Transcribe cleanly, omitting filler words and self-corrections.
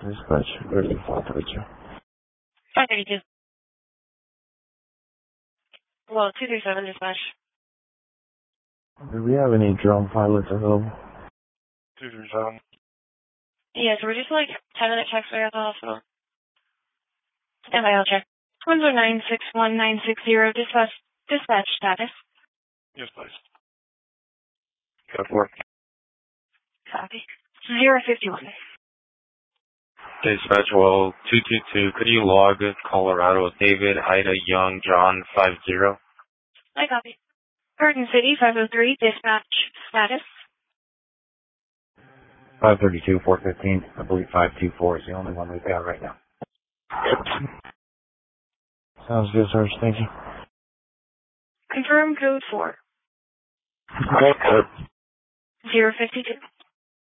Dispatch, where's the 532? 532. Well, 237 dispatch. Do we have any drone pilots available? 237. Yeah, so we're just like 10-minute checks right at the hospital. Stand by, I'll check. 109-61960, dispatch status. Yes, please. Go for it. Copy. 051. Dispatch, well, 222, could you log Colorado David, Ida, Young, John, 50? I copy. Garden City, 503, dispatch status. 532, 415. I believe 524 is the only one we've got right now. Sounds good, Sarge. Thank you. Confirm code 4. Okay. 052.